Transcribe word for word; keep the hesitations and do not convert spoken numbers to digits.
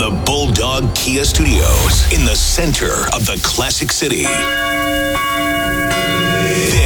the Bulldog Kia Studios in the center of the Classic City.